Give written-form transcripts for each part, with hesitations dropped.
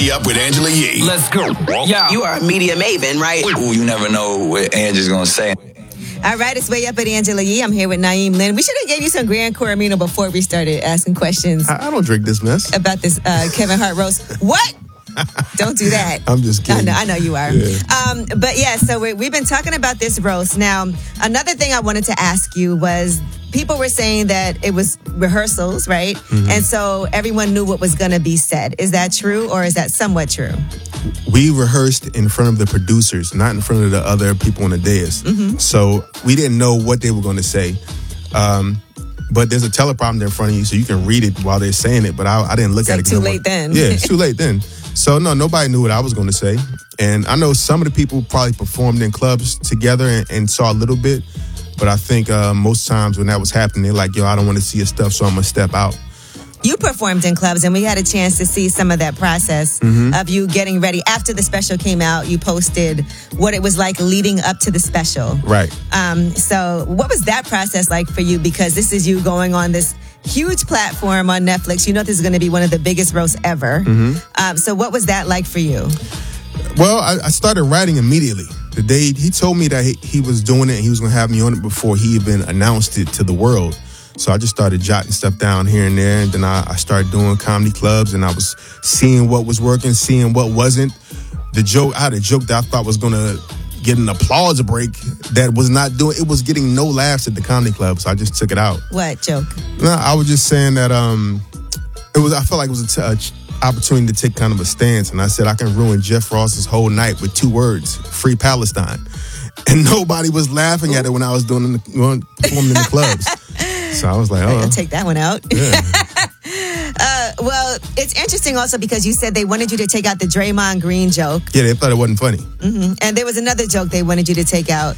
Stay Up with Angela Yee. Let's go. Yeah. You are a media maven, right? Ooh, you never know what Angela's going to say. All right, it's Way Up with Angela Yee. I'm here with Naeem Lynn. We should have gave you some Gran Coramino before we started asking questions. I don't drink this mess. About this Kevin Hart roast. What? Don't do that. I'm just kidding. I know you are. Yeah. But yeah, so we've been talking about this roast. Now, another thing I wanted to ask you was, people were saying that it was rehearsals, right? Mm-hmm. And so everyone knew what was going to be said. Is that true, or is that somewhat true? We rehearsed in front of the producers, not in front of the other people on the dais. Mm-hmm. So we didn't know what they were going to say. But there's a teleprompter in front of you, so you can read it while they're saying it. But I didn't look at it. Too late then. Yeah, it's too late then. So no, nobody knew what I was going to say. And I know some of the people probably performed in clubs together and saw a little bit. But I think most times when that was happening, they're like, yo, I don't want to see your stuff, so I'm going to step out. You performed in clubs, and we had a chance to see some of that process of you getting ready. After the special came out, you posted what it was like leading up to the special. Right. So what was that process like for you? Because this is you going on this huge platform on Netflix. You know this is going to be one of the biggest roasts ever. Mm-hmm. So what was that like for you? Well, I started writing immediately. The day he told me that he was doing it and he was going to have me on it before he even announced it to the world. So I just started jotting stuff down here and there. And then I started doing comedy clubs, and I was seeing what was working, seeing what wasn't. I had a joke that I thought was going to get an applause break that was not doing. It was getting no laughs at the comedy club, so I just took it out. What joke? No, I was just saying that I felt like it was an opportunity to take kind of a stance, and I said I can ruin Jeff Ross's whole night with 2 words: Free Palestine. And nobody was laughing at it when I was performing in the clubs. So I was like, oh. I'll take that one out. Yeah. Well, it's interesting also because you said they wanted you to take out the Draymond Green joke. Yeah, they thought it wasn't funny. Mm-hmm. And there was another joke they wanted you to take out.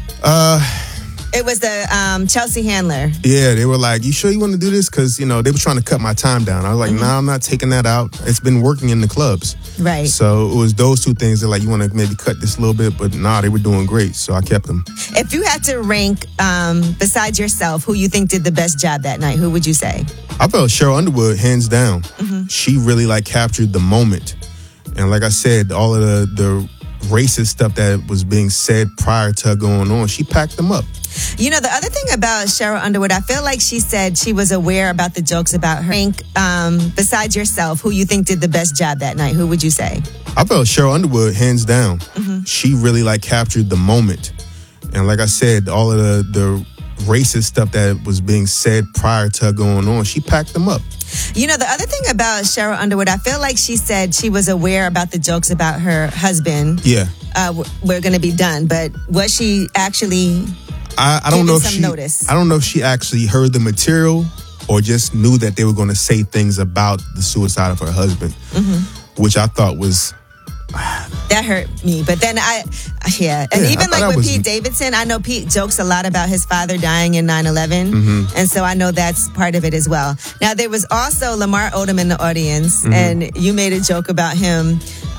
It was the Chelsea Handler. Yeah, they were like, you sure you want to do this? Because, they were trying to cut my time down. I was like, nah, I'm not taking that out. It's been working in the clubs. Right. So it was those 2 things that like, you want to maybe cut this a little bit, but nah, they were doing great. So I kept them. If you had to rank, besides yourself, who you think did the best job that night, who would you say? I felt Sheryl Underwood, hands down. Mm-hmm. She really captured the moment. And like I said, all of the racist stuff that was being said prior to her going on, she packed them up. The other thing about Sheryl Underwood, I feel like she said she was aware about the jokes about her. Besides yourself, who you think did the best job that night, who would you say? I felt Sheryl Underwood, hands down. Mm-hmm. She really captured the moment. And like I said, all of the racist stuff that was being said prior to her going on, she packed them up. The other thing about Sheryl Underwood, I feel like she said she was aware about the jokes about her husband. Yeah. Were going to be done, but was she actually... I don't know if notice. I don't know if she actually heard the material or just knew that they were going to say things about the suicide of her husband, which I thought was... That hurt me. But then and even with Pete Davidson, I know Pete jokes a lot about his father dying in 9/11. And so I know that's part of it as well. Now, there was also Lamar Odom in the audience, and you made a joke about him.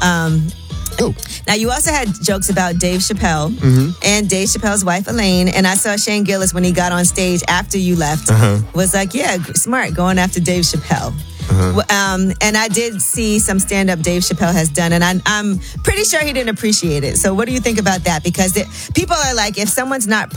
Now, you also had jokes about Dave Chappelle and Dave Chappelle's wife, Elaine. And I saw Shane Gillis when he got on stage after you left, was like, yeah, smart, going after Dave Chappelle. And I did see some stand-up Dave Chappelle has done, and I'm pretty sure he didn't appreciate it. So what do you think about that? Because people are like, if someone's not